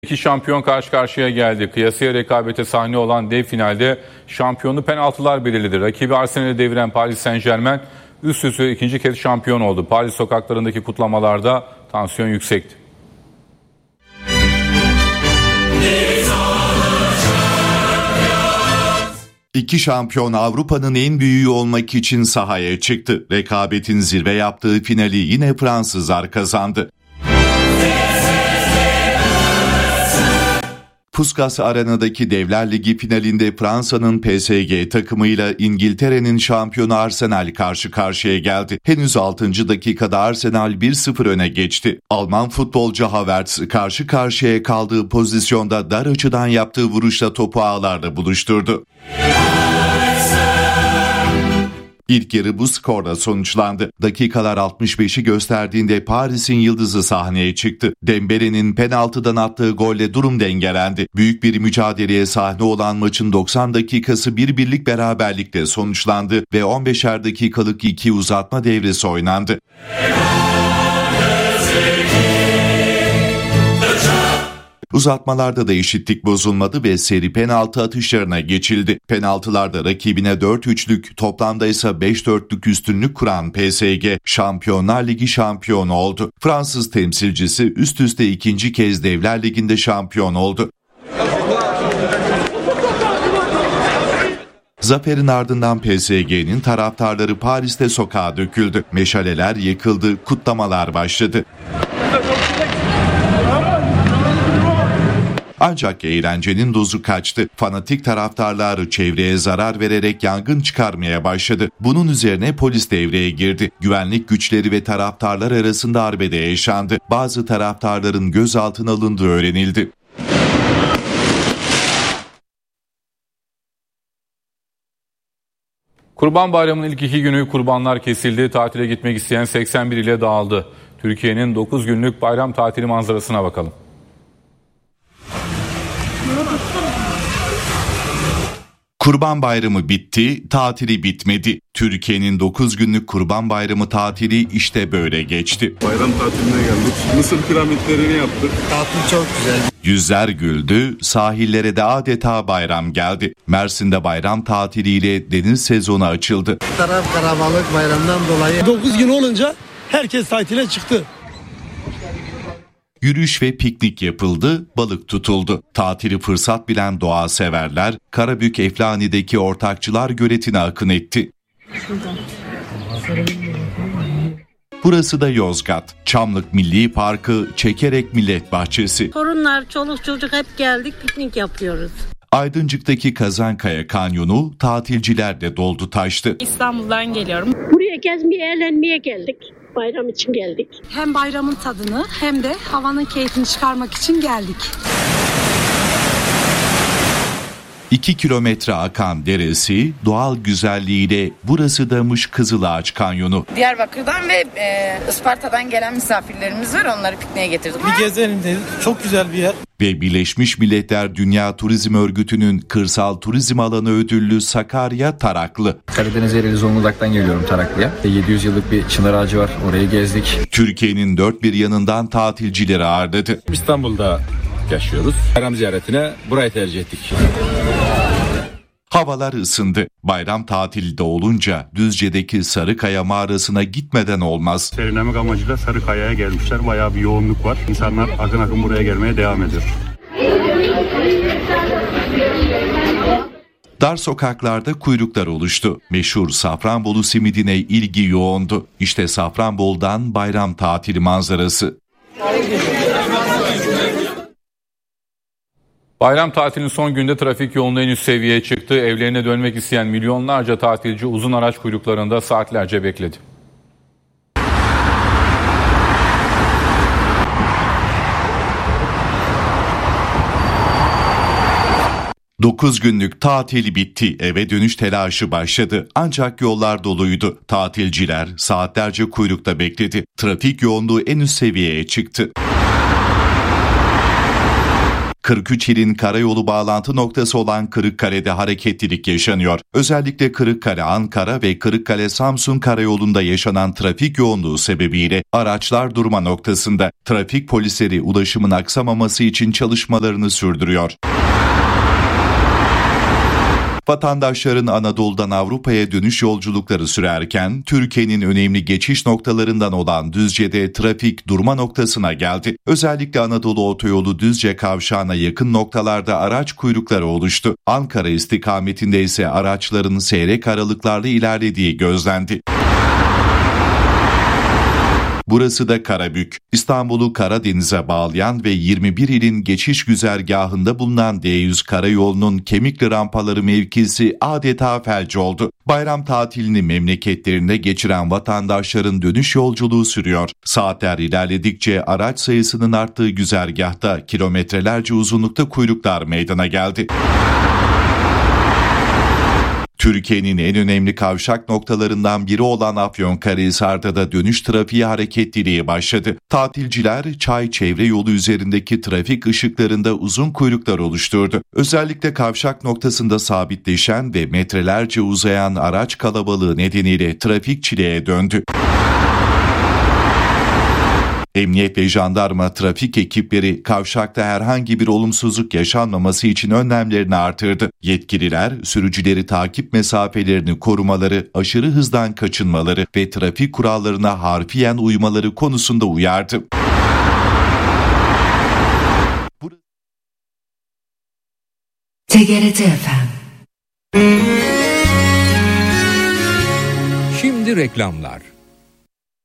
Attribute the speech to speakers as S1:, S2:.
S1: İki şampiyon karşı karşıya geldi. Kıyasıya rekabete sahne olan dev finalde şampiyonu penaltılar belirledi. Rakibi Arsenal'i deviren Paris Saint-Germain üst üste ikinci kez şampiyon oldu. Paris sokaklarındaki kutlamalarda tansiyon yüksekti.
S2: İki şampiyon Avrupa'nın en büyüğü olmak için sahaya çıktı. Rekabetin zirve yaptığı finali yine Fransızlar kazandı. Puskas Arena'daki Devler Ligi finalinde Fransa'nın PSG takımıyla İngiltere'nin şampiyonu Arsenal karşı karşıya geldi. Henüz 6. dakikada Arsenal 1-0 öne geçti. Alman futbolcu Havertz karşı karşıya kaldığı pozisyonda dar açıdan yaptığı vuruşla topu ağlarda buluşturdu. İlk yarı bu skorla sonuçlandı. Dakikalar 65'i gösterdiğinde Paris'in yıldızı sahneye çıktı. Dembele'nin penaltıdan attığı golle durum dengelendi. Büyük bir mücadeleye sahne olan maçın 90 dakikası bir birlik beraberlikle sonuçlandı ve 15'er dakikalık iki uzatma devresi oynandı. Uzatmalarda da eşitlik bozulmadı ve seri penaltı atışlarına geçildi. Penaltılarda rakibine 4-3'lük, toplamda ise 5-4'lük üstünlük kuran PSG, Şampiyonlar Ligi şampiyonu oldu. Fransız temsilcisi üst üste ikinci kez Devler Ligi'nde şampiyon oldu. Zaferin ardından PSG'nin taraftarları Paris'te sokağa döküldü. Meşaleler yakıldı, kutlamalar başladı. Ancak eğlencenin dozu kaçtı. Fanatik taraftarlar çevreye zarar vererek yangın çıkarmaya başladı. Bunun üzerine polis devreye girdi. Güvenlik güçleri ve taraftarlar arasında arbede yaşandı. Bazı taraftarların gözaltına alındığı öğrenildi.
S1: Kurban Bayramı'nın ilk 2 günü kurbanlar kesildi. Tatile gitmek isteyen 81 ile dağıldı. Türkiye'nin 9 günlük bayram tatili manzarasına bakalım.
S2: Kurban Bayramı bitti, tatili bitmedi. Türkiye'nin 9 günlük Kurban Bayramı tatili işte böyle geçti.
S3: Bayram tatiline geldik. Mısır piramitlerini yaptık.
S4: Tatil çok güzel.
S2: Yüzler güldü, sahillere de adeta bayram geldi. Mersin'de bayram tatiliyle deniz sezonu açıldı.
S4: Taraf karabalık bayramdan dolayı
S5: 9 gün olunca herkes tatile çıktı.
S2: Yürüyüş ve piknik yapıldı, balık tutuldu. Tatili fırsat bilen doğa severler, Karabük Eflani'deki Ortakçılar Göleti'ne akın etti. Burası da Yozgat. Çamlık Milli Parkı, Çekerek Millet Bahçesi.
S6: Torunlar, çoluk çocuk hep geldik, piknik yapıyoruz.
S2: Aydıncık'taki Kazankaya Kanyonu tatilcilerle doldu taştı.
S7: İstanbul'dan geliyorum.
S6: Buraya gezmeye, eğlenmeye geldik. Bayram için geldik.
S7: Hem bayramın tadını hem de havanın keyfini çıkarmak için geldik.
S2: 2 kilometre akan deresi doğal güzelliğiyle burası damış Kızılağaç Kanyonu.
S8: Diyarbakır'dan ve Isparta'dan gelen misafirlerimiz var. Onları pikniğe getirdik.
S5: Bir gezelim dedik. Çok güzel bir yer.
S2: Ve Birleşmiş Milletler Dünya Turizm Örgütü'nün kırsal turizm alanı ödüllü Sakarya Taraklı.
S9: Karadeniz Ereğli Zonguldak'tan geliyorum Taraklı'ya. 700 yıllık bir çınar ağacı var. Orayı gezdik.
S2: Türkiye'nin dört bir yanından tatilcileri ağırladı.
S10: İstanbul'da yaşıyoruz. Bayram ziyaretine burayı tercih ettik.
S2: Havalar ısındı. Bayram tatilde olunca Düzce'deki Sarıkaya mağarasına gitmeden olmaz.
S3: Serinlemek amacıyla Sarıkaya'ya gelmişler. Bayağı bir yoğunluk var. İnsanlar akın akın buraya gelmeye devam ediyor.
S2: Dar sokaklarda kuyruklar oluştu. Meşhur Safranbolu simidine ilgi yoğundu. İşte Safranbolu'dan bayram tatili manzarası.
S1: Bayram tatilinin son günde trafik yoğunluğu en üst seviyeye çıktı. Evlerine dönmek isteyen milyonlarca tatilci uzun araç kuyruklarında saatlerce bekledi.
S2: Dokuz günlük tatil bitti, eve dönüş telaşı başladı. Ancak yollar doluydu. Tatilciler saatlerce kuyrukta bekledi. Trafik yoğunluğu en üst seviyeye çıktı. 43 ilin karayolu bağlantı noktası olan Kırıkkale'de hareketlilik yaşanıyor. Özellikle Kırıkkale-Ankara ve Kırıkkale-Samsun karayolunda yaşanan trafik yoğunluğu sebebiyle araçlar durma noktasında. Trafik polisleri ulaşımın aksamaması için çalışmalarını sürdürüyor. Vatandaşların Anadolu'dan Avrupa'ya dönüş yolculukları sürerken Türkiye'nin önemli geçiş noktalarından olan Düzce'de trafik durma noktasına geldi. Özellikle Anadolu Otoyolu Düzce kavşağına yakın noktalarda araç kuyrukları oluştu. Ankara istikametinde ise araçların seyrek aralıklarla ilerlediği gözlendi. Burası da Karabük. İstanbul'u Karadeniz'e bağlayan ve 21 ilin geçiş güzergahında bulunan D100 karayolunun Kemikli rampaları mevkisi adeta felç oldu. Bayram tatilini memleketlerinde geçiren vatandaşların dönüş yolculuğu sürüyor. Saatler ilerledikçe araç sayısının arttığı güzergahta kilometrelerce uzunlukta kuyruklar meydana geldi. Türkiye'nin en önemli kavşak noktalarından biri olan Afyonkarahisar'da da dönüş trafiği hareketliliği başladı. Tatilciler Çay çevre yolu üzerindeki trafik ışıklarında uzun kuyruklar oluşturdu. Özellikle kavşak noktasında sabitleşen ve metrelerce uzayan araç kalabalığı nedeniyle trafik çileye döndü. Emniyet ve jandarma trafik ekipleri kavşakta herhangi bir olumsuzluk yaşanmaması için önlemlerini artırdı. Yetkililer sürücüleri takip mesafelerini korumaları, aşırı hızdan kaçınmaları ve trafik kurallarına harfiyen uymaları konusunda uyardı.
S11: TGRT FM.
S12: Şimdi reklamlar.